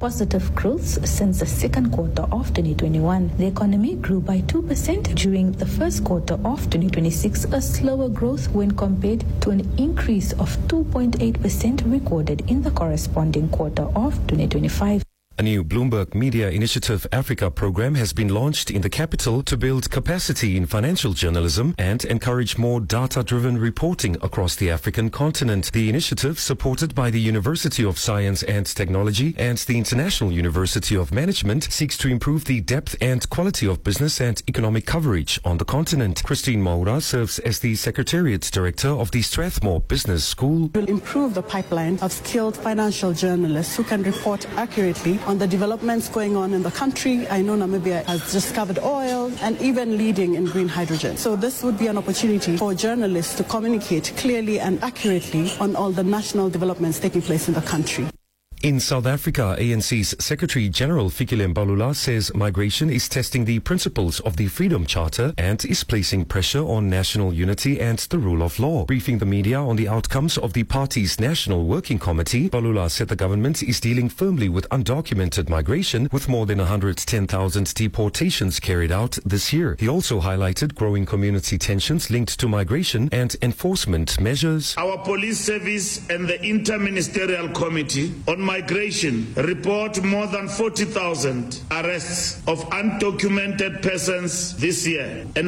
positive growth since the second quarter of 2021. The economy grew by 2% during the first quarter of 2026, a slower growth when compared to an increase of 2.8% recorded in the corresponding quarter of 2025. A new Bloomberg Media Initiative Africa program has been launched in the capital to build capacity in financial journalism and encourage more data-driven reporting across the African continent. The initiative, supported by the University of Science and Technology and the International University of Management, seeks to improve the depth and quality of business and economic coverage on the continent. Christine Moura serves as the Secretariat Director of the Strathmore Business School. It will improve the pipeline of skilled financial journalists who can report accurately on the developments going on in the country. I know Namibia has discovered oil and even leading in green hydrogen. So this would be an opportunity for journalists to communicate clearly and accurately on all the national developments taking place in the country. In South Africa, ANC's Secretary General Fikile Mbalula says migration is testing the principles of the Freedom Charter and is placing pressure on national unity and the rule of law. Briefing the media on the outcomes of the party's National Working Committee, Mbalula said the government is dealing firmly with undocumented migration, with more than 110,000 deportations carried out this year. He also highlighted growing community tensions linked to migration and enforcement measures. Our police service and the Interministerial Committee on Migration report more than 40,000 arrests of undocumented persons this year and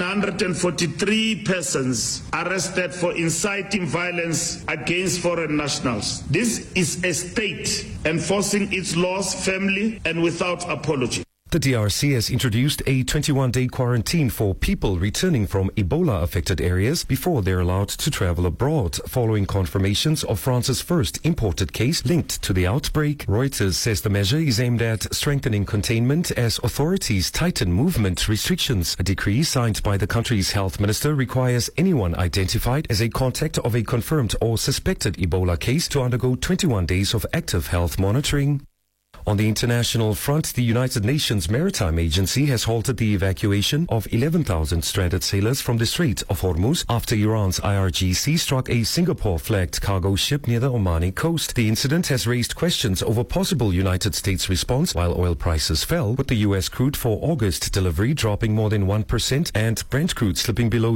143 persons arrested for inciting violence against foreign nationals. This is a state enforcing its laws firmly and without apology. The DRC has introduced a 21-day quarantine for people returning from Ebola-affected areas before they're allowed to travel abroad, following confirmations of France's first imported case linked to the outbreak. Reuters says the measure is aimed at strengthening containment as authorities tighten movement restrictions. A decree signed by the country's health minister requires anyone identified as a contact of a confirmed or suspected Ebola case to undergo 21 days of active health monitoring. On the international front, the United Nations Maritime Agency has halted the evacuation of 11,000 stranded sailors from the Strait of Hormuz after Iran's IRGC struck a Singapore-flagged cargo ship near the Omani coast. The incident has raised questions over possible United States response, while oil prices fell, with the U.S. crude for August delivery dropping more than 1% and Brent crude slipping below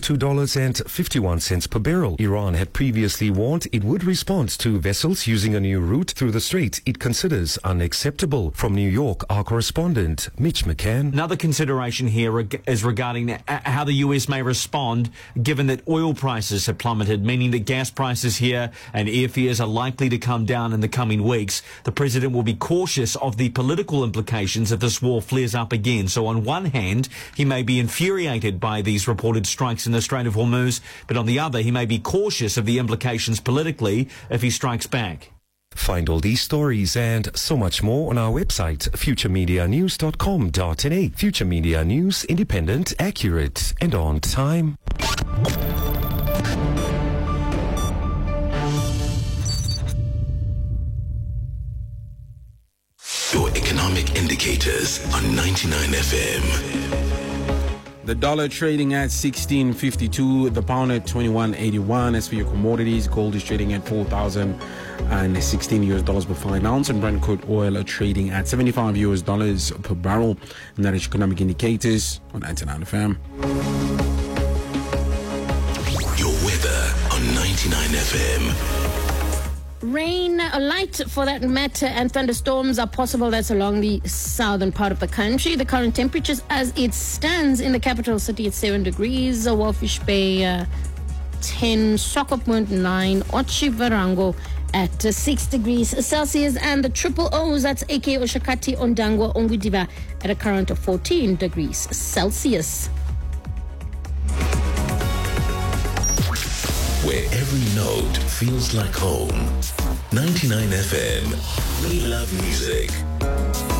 $72.51 per barrel. Iran had previously warned it would respond to vessels using a new route through the strait it considers unacceptable. From New York, our correspondent, Mitch McCann. Another consideration here is regarding how the US may respond, given that oil prices have plummeted, meaning that gas prices here and airfares are likely to come down in the coming weeks. The president will be cautious of the political implications if this war flares up again. So on one hand, he may be infuriated by these reported strikes in the Strait of Hormuz, but on the other, he may be cautious of the implications politically if he strikes back. Find all these stories and so much more on our website, futuremedianews.com.na. Future Media News, independent, accurate, and on time. Your economic indicators on 99 FM. The dollar trading at 16.52, the pound at 21.81. As for your commodities, gold is trading at $4,016 per fine ounce, and Brent crude oil are trading at $75 per barrel. And that is economic indicators on 99 FM. Your weather on 99 FM. Rain, light for that matter, and thunderstorms are possible. That's along the southern part of the country. The current temperatures as it stands in the capital city at 7 degrees, Walfish Bay 10, Swakopmund 9, Otjiwarongo at 6 degrees Celsius, and the triple O's, that's AK Oshakati, Ondangwa, Ongudiva at a current of 14 degrees Celsius. Where every note feels like home. 99 FM. We love music.